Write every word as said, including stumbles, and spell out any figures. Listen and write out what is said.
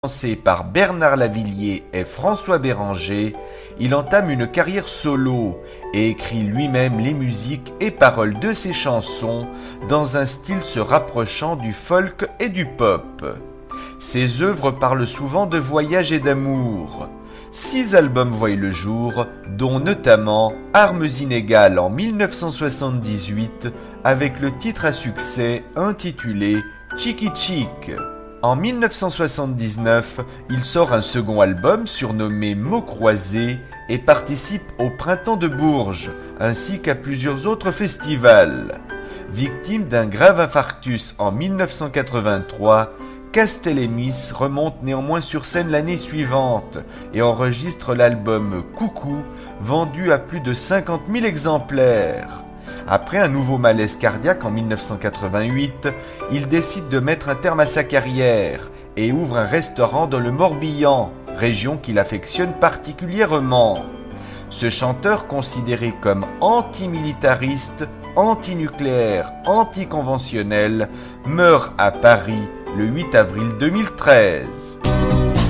Lancé par Bernard Lavilliers et François Béranger, il entame une carrière solo et écrit lui-même les musiques et paroles de ses chansons dans un style se rapprochant du folk et du pop. Ses œuvres parlent souvent de voyage et d'amour. Six albums voient le jour, dont notamment Armes inégales en mille neuf cent soixante-dix-huit avec le titre à succès intitulé Chicky Chick. En mille neuf cent soixante-dix-neuf, il sort un second album surnommé Mots croisés et participe au Printemps de Bourges, ainsi qu'à plusieurs autres festivals. Victime d'un grave infarctus en mille neuf cent quatre-vingt-trois, Castellémis remonte néanmoins sur scène l'année suivante et enregistre l'album Coucou, vendu à plus de cinquante mille exemplaires. Après un nouveau malaise cardiaque en mille neuf cent quatre-vingt-huit, il décide de mettre un terme à sa carrière et ouvre un restaurant dans le Morbihan, région qu'il affectionne particulièrement. Ce chanteur, considéré comme antimilitariste, antinucléaire, anticonventionnel, meurt à Paris le huit avril deux mille treize.